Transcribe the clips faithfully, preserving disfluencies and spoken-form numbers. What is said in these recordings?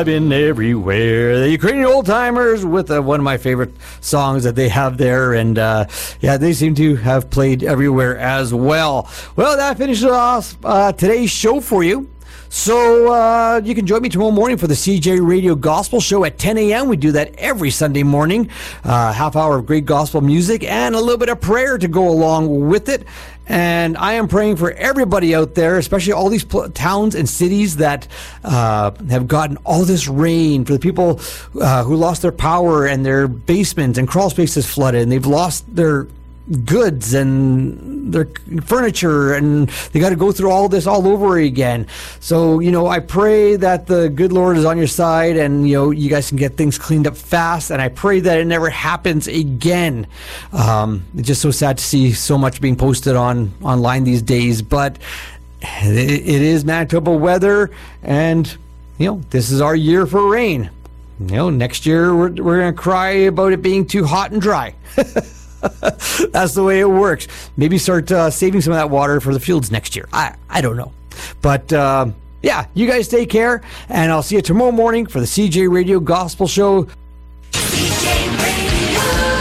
I've been everywhere. The Ukrainian Old Timers with uh, one of my favorite songs that they have there. And uh, yeah, they seem to have played everywhere as well. Well, that finishes off uh, today's show for you. So uh, you can join me tomorrow morning for the C J Radio Gospel Show at ten a.m. We do that every Sunday morning. Uh, half hour of great gospel music and a little bit of prayer to go along with it. And I am praying for everybody out there, especially all these pl- towns and cities that uh, have gotten all this rain, for the people uh, who lost their power and their basements and crawl spaces flooded, and they've lost their goods and their furniture, and they got to go through all this all over again. So, you know, I pray that the good Lord is on your side, and, you know, you guys can get things cleaned up fast, and I pray that it never happens again. Um, it's just so sad to see so much being posted on online these days, but it, it is Manitoba weather, and, you know, this is our year for rain. You know, next year we're, we're going to cry about it being too hot and dry. That's the way it works. Maybe start uh, saving some of that water for the fields next year. I, I don't know. But uh, yeah, you guys take care, and I'll see you tomorrow morning for the C J Radio Gospel Show. C J Radio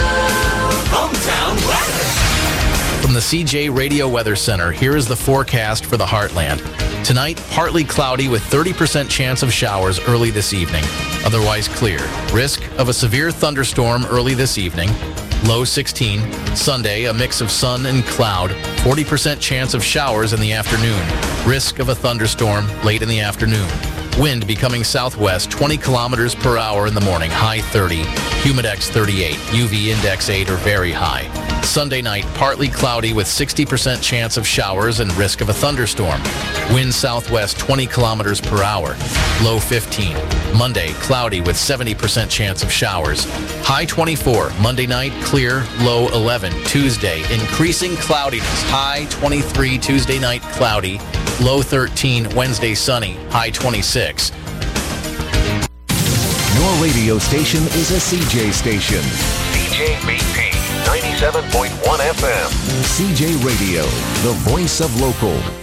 Hometown Weather. From the C J Radio Weather Center, here is the forecast for the Heartland. Tonight, partly cloudy with thirty percent chance of showers early this evening. Otherwise clear. Risk of a severe thunderstorm early this evening. Low sixteen. Sunday, a mix of sun and cloud. forty percent chance of showers in the afternoon. Risk of a thunderstorm late in the afternoon. Wind becoming southwest, twenty kilometers per hour in the morning, high thirty. Humidex thirty-eight. U V index eight or very high. Sunday night, partly cloudy with sixty percent chance of showers and risk of a thunderstorm. Wind southwest, twenty kilometers per hour. Low fifteen. Monday, cloudy with seventy percent chance of showers. High twenty-four. Monday night, clear. Low eleven. Tuesday, increasing cloudiness. High twenty-three. Tuesday night, cloudy. Low thirteen. Wednesday, sunny. High twenty-six. Your radio station is a C J station. C J B P ninety-seven point one F M. C J Radio, the voice of local.